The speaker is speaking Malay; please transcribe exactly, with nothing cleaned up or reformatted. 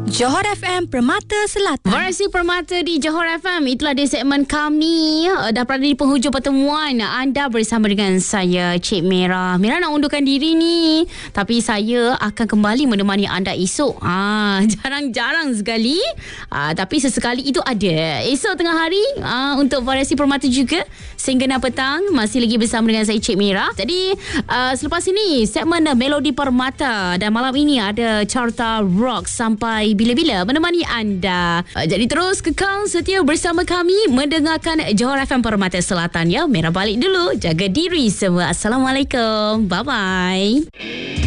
Johor F M Permata Selatan. Variasi Permata di Johor F M. Itulah dia segmen kami. Uh, dah berada di penghujung pertemuan. Anda bersama dengan saya, Cik Mira. Mira nak undurkan diri ni. Tapi saya akan kembali menemani anda esok. Ah, jarang-jarang sekali. Ah, tapi sesekali itu ada. Esok tengah hari ah, untuk Variasi Permata juga. Sehingga enam petang. Masih lagi bersama dengan saya, Cik Mira. Jadi, uh, selepas ini, segmen Melodi Permata. Dan malam ini ada Carta Rock sampai bila-bila menemani anda. Uh, jadi terus kekal setia bersama kami mendengarkan Johor F M Permata Selatan ya. Mira balik dulu. Jaga diri semua. Assalamualaikum. Bye-bye.